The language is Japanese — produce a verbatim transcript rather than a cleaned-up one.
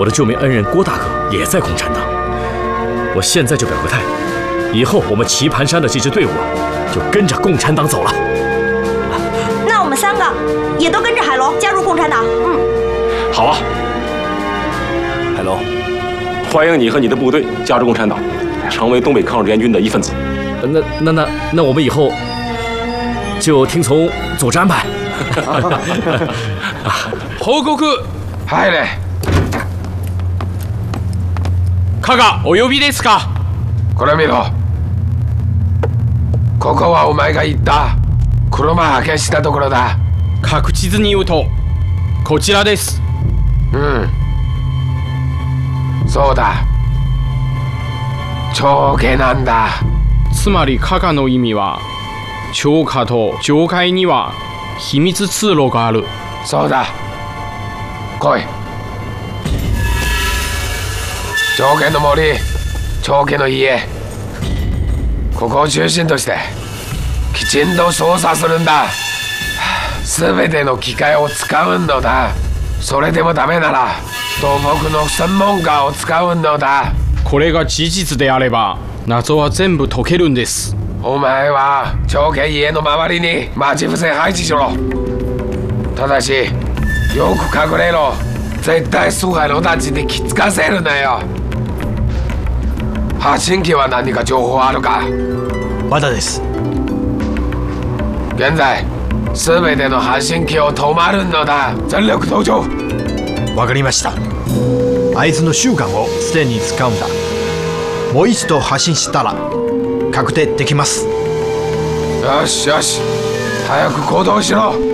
我的救命恩人郭大哥也在共产党。我现在就表个态，以后我们棋盘山的这支队伍就跟着共产党走了。 那我们三个也都跟着海龙加入共产党。嗯， 好啊，海龙，欢迎你和你的部队加入共产党，成为东北抗日联军的一份子。 那那那那我们以後就聽從組織安排。 報告。 入れ。 加賀お呼びですか。 これ見ろ。ここはお前が言った車派遣したところだ。 確実に言うとこちらです。 うん、そうだ。長家なんだ。 つまり加賀の意味は、長家と上階には秘密通路がある。 そうだ。来い。長家の森、長家の家、ここを中心としてきちんと捜査するんだ。全ての機械を使うのだ。それでもダメなら東北の専門家を使うのだ。 これが事実であれば謎は全部解けるんです。 お前は長家家の周りに待ち伏せ配置しろ。ただしよく隠れろ。絶対スガロたちに気づかせるなよ。発信機は何か情報あるか。 まだです。 現在全ての発信機を止まるのだ。全力登場。 わかりました。合図の習慣をすでに使うんだ。もう一度発信したら確定できます。 よしよし、早く行動しろ。